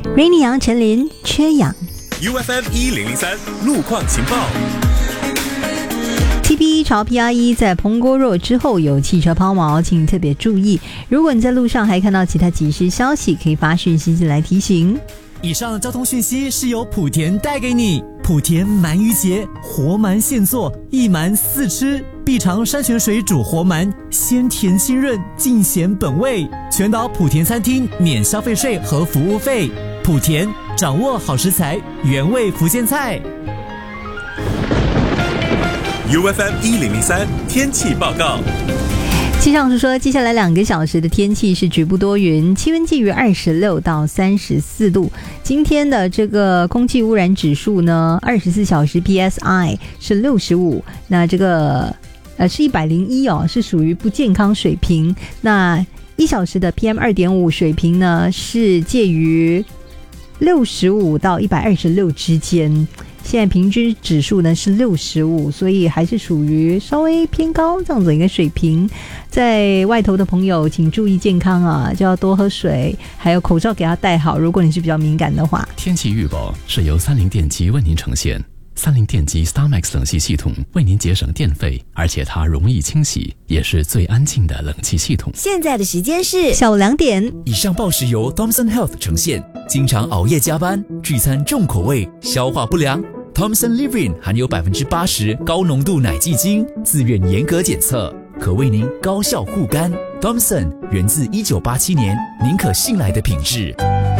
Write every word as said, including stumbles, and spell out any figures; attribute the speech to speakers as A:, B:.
A: Rainy 杨丞琳缺氧。
B: U F M 一零零三路况情报。
A: T P 一朝 P R 一在彭郭若之后有汽车抛锚，请特别注意。如果你在路上还看到其他即时消息，可以发讯息进来提醒。
C: 以上交通讯息是由莆田带给你。莆田鳗鱼节，活鳗现做，一鳗四吃，必尝山泉水煮活鳗，鲜甜清润，尽显本味。全岛莆田餐厅免消费税和服务费。莆田掌握好食材，原味福建菜。
B: U F M 一零零三天气报告。
A: 气象署说，接下来两个小时的天气是局部多云，气温介于二十六到三十四度。今天的这个空气污染指数呢，二十四小时 P S I 是六十五，那这个呃是一百零一哦，是属于不健康水平。那一小时的 P M 二点五 水平呢，是介于六十五到一百二十六之间。现在平均指数呢是六十五，所以还是属于稍微偏高这样子一个水平。在外头的朋友请注意健康啊，就要多喝水，还有口罩给它戴好，如果你是比较敏感的话。
D: 天气预报是由三菱电机为您呈现。三菱电机 StarMax 冷气系统为您节省电费，而且它容易清洗，也是最安静的冷气系统。
E: 现在的时间是
A: 下午两点。
F: 以上报时由 Thomson Health 呈现。经常熬夜加班、聚餐重口味、消化不良 Thomson Living 含有百分之八十高浓度奶蓟精，自愿严格检测，可为您高效护肝。Thomson 源自一九八七年，您可信赖的品质。